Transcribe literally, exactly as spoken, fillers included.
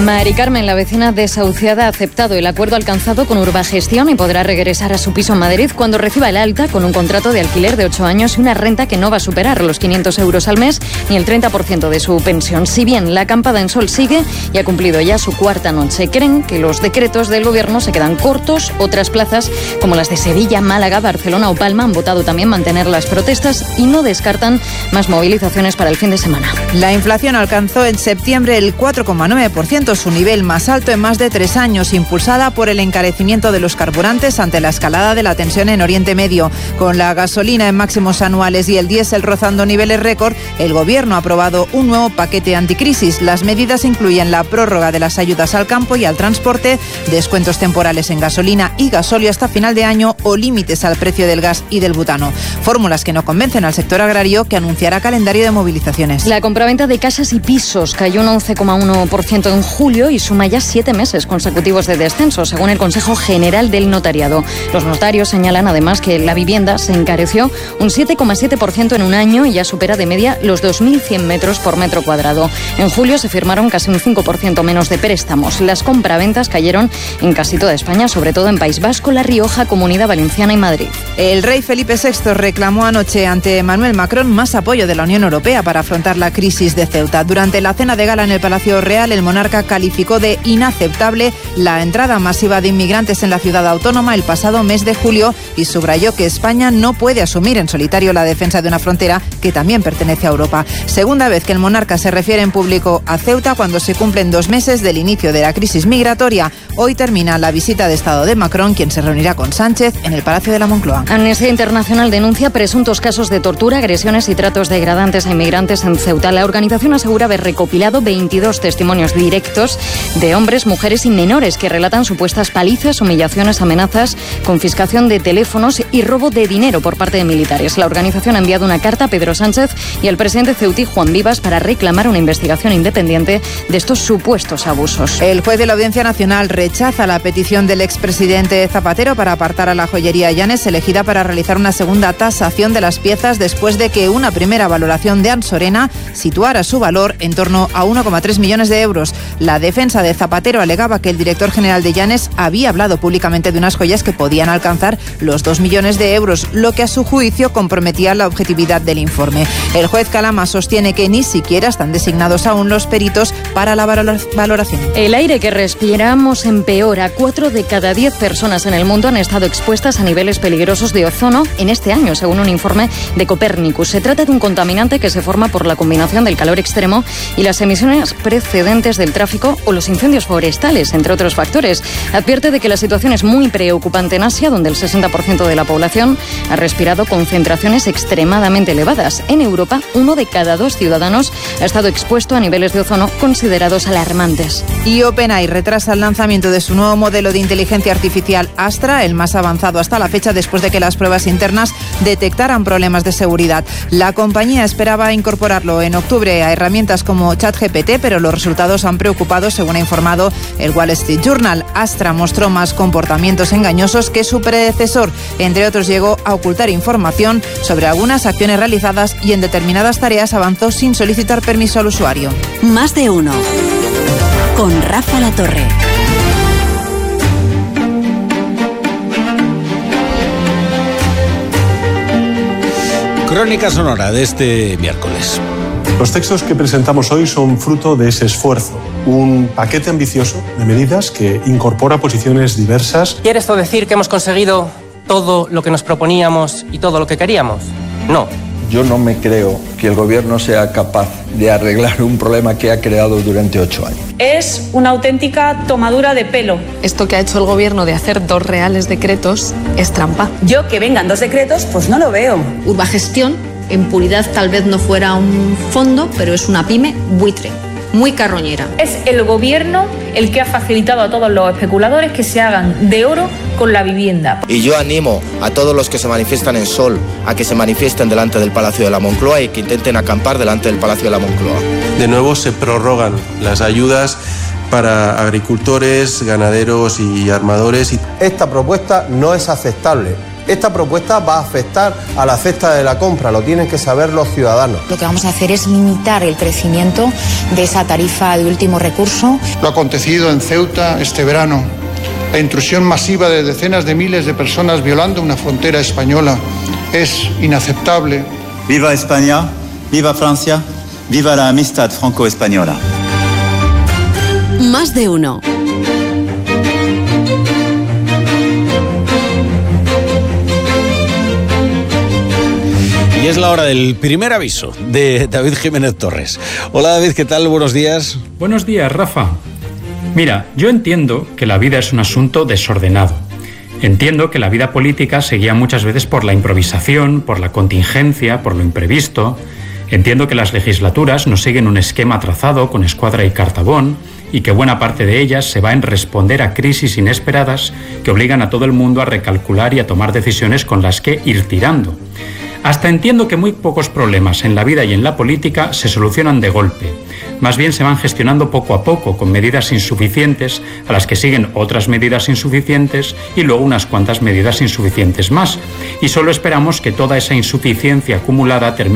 Mari Carmen, la vecina desahuciada, ha aceptado el acuerdo alcanzado con Urbagestión y podrá regresar a su piso en Madrid cuando reciba el alta con un contrato de alquiler de ocho años y una renta que no va a superar los quinientos euros al mes ni el treinta por ciento de su pensión. Si bien la acampada en Sol sigue y ha cumplido ya su cuarta noche, creen que los decretos del gobierno se quedan cortos. Otras plazas, como las de Sevilla, Málaga, Barcelona o Palma, han votado también mantener las protestas y no descartan más movilizaciones para el fin de semana. La inflación alcanzó en septiembre el cuatro coma nueve por ciento, su nivel más alto en más de tres años, impulsada por el encarecimiento de los carburantes ante la escalada de la tensión en Oriente Medio. Con la gasolina en máximos anuales y el diésel rozando niveles récord, el Gobierno ha aprobado un nuevo paquete anticrisis. Las medidas incluyen la prórroga de las ayudas al campo y al transporte, descuentos temporales en gasolina y gasóleo hasta final de año o límites al precio del gas y del butano. Fórmulas que no convencen al sector agrario, que anunciará calendario de movilizaciones. La compraventa de casas y pisos cayó un once coma uno por ciento en julio y suma ya siete meses consecutivos de descenso, según el Consejo General del Notariado. Los notarios señalan además que la vivienda se encareció un siete coma siete por ciento en un año y ya supera de media los dos mil cien metros por metro cuadrado. En julio se firmaron casi un cinco por ciento menos de préstamos. Las compraventas cayeron en casi toda España, sobre todo en País Vasco, La Rioja, Comunidad Valenciana y Madrid. El rey Felipe sexto reclamó anoche ante Emmanuel Macron más apoyo de la Unión Europea para afrontar la crisis de Ceuta. Durante la cena de gala en el Palacio Real, el monarca calificó de inaceptable la entrada masiva de inmigrantes en la ciudad autónoma el pasado mes de julio y subrayó que España no puede asumir en solitario la defensa de una frontera que también pertenece a Europa. Segunda vez que el monarca se refiere en público a Ceuta cuando se cumplen dos meses del inicio de la crisis migratoria. Hoy termina la visita de Estado de Macron, quien se reunirá con Sánchez en el Palacio de la Moncloa. Amnistía Internacional denuncia presuntos casos de tortura, agresiones y tratos degradantes a inmigrantes en Ceuta. La organización asegura haber recopilado veintidós testimonios directos de hombres, mujeres y menores que relatan supuestas palizas, humillaciones, amenazas, confiscación de teléfonos y robo de dinero por parte de militares. La organización ha enviado una carta a Pedro Sánchez y al presidente ceutí, Juan Vivas, para reclamar una investigación independiente de estos supuestos abusos. El juez de la Audiencia Nacional rechaza la petición del expresidente Zapatero para apartar a la joyería Llanes, elegida para realizar una segunda tasación de las piezas después de que una primera valoración de Ansorena situara su valor en torno a uno coma tres millones de euros. La defensa de Zapatero alegaba que el director general de Llanes había hablado públicamente de unas joyas que podían alcanzar los dos millones de euros, lo que a su juicio comprometía la objetividad del informe. El juez Calama sostiene que ni siquiera están designados aún los peritos para la valoración. El aire que respiramos empeora. Cuatro de cada diez personas en el mundo han estado expuestas a niveles peligrosos de ozono en este año, según un informe de Copernicus. Se trata de un contaminante que se forma por la combinación del calor extremo y las emisiones precedentes del tráfico o los incendios forestales, entre otros factores. Advierte de que la situación es muy preocupante en Asia, donde el sesenta por ciento de la población ha respirado concentraciones extremadamente elevadas. En Europa, uno de cada dos ciudadanos ha estado expuesto a niveles de ozono considerados alarmantes. Y OpenAI retrasa el lanzamiento de su nuevo modelo de inteligencia artificial Astra, el más avanzado hasta la fecha, después de que las pruebas internas detectaran problemas de seguridad. La compañía esperaba incorporarlo en octubre a herramientas como ChatGPT, pero los resultados han preocupado, según ha informado el Wall Street Journal. Astra mostró más comportamientos engañosos que su predecesor. Entre otros, llegó a ocultar información sobre algunas acciones realizadas y en determinadas tareas avanzó sin solicitar permiso al usuario. Más de uno. Con Rafa La Torre. Crónica sonora de este miércoles. Los textos que presentamos hoy son fruto de ese esfuerzo, un paquete ambicioso de medidas que incorpora posiciones diversas. ¿Quiere esto decir que hemos conseguido todo lo que nos proponíamos y todo lo que queríamos? No. Yo no me creo que el gobierno sea capaz de arreglar un problema que ha creado durante ocho años. Es una auténtica tomadura de pelo. Esto que ha hecho el gobierno de hacer dos reales decretos es trampa. Yo que vengan dos decretos, pues no lo veo. Urbagestión, en puridad tal vez no fuera un fondo, pero es una pyme buitre, muy carroñera. Es el gobierno el que ha facilitado a todos los especuladores que se hagan de oro con la vivienda. Y yo animo a todos los que se manifiestan en Sol a que se manifiesten delante del Palacio de la Moncloa y que intenten acampar delante del Palacio de la Moncloa. De nuevo se prorrogan las ayudas para agricultores, ganaderos y armadores. Esta propuesta no es aceptable Esta propuesta va a afectar a la cesta de la compra, lo tienen que saber los ciudadanos. Lo que vamos a hacer es limitar el crecimiento de esa tarifa de último recurso. Lo acontecido en Ceuta este verano, la intrusión masiva de decenas de miles de personas violando una frontera española, es inaceptable. Viva España, viva Francia, viva la amistad franco-española. Más de uno. Y es la hora del primer aviso de David Jiménez Torres. Hola David, ¿qué tal? Buenos días. Buenos días, Rafa. Mira, yo entiendo que la vida es un asunto desordenado. Entiendo que la vida política se guía muchas veces por la improvisación, por la contingencia, por lo imprevisto. Entiendo que las legislaturas no siguen un esquema trazado con escuadra y cartabón y que buena parte de ellas se va en responder a crisis inesperadas que obligan a todo el mundo a recalcular y a tomar decisiones con las que ir tirando. Hasta entiendo que muy pocos problemas en la vida y en la política se solucionan de golpe. Más bien se van gestionando poco a poco, con medidas insuficientes, a las que siguen otras medidas insuficientes y luego unas cuantas medidas insuficientes más. Y solo esperamos que toda esa insuficiencia acumulada termine